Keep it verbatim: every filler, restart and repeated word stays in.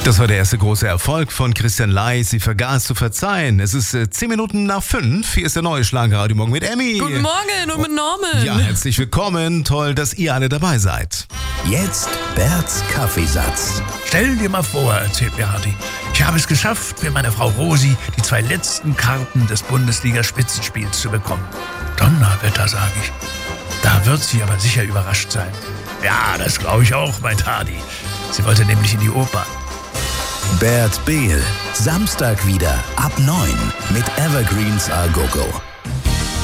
Das war der erste große Erfolg von Christian Ley. Sie vergaß zu verzeihen. Es ist äh, zehn Minuten nach fünf. Hier ist der neue Schlagerradio Morgen mit Emmy. Guten Morgen und mit Norman. Ja, herzlich willkommen. Toll, dass ihr alle dabei seid. Jetzt Berts Kaffeesatz. Stell dir mal vor, erzählt mir Hardy, ich habe es geschafft, für meine Frau Rosi die zwei letzten Karten des Bundesliga-Spitzenspiels zu bekommen. Donnerwetter, sage ich. Da wird sie aber sicher überrascht sein. Ja, das glaube ich auch, meint Hardy. Sie wollte nämlich in die Oper. Bert Behl, Samstag wieder ab neun mit Evergreens A Go Go.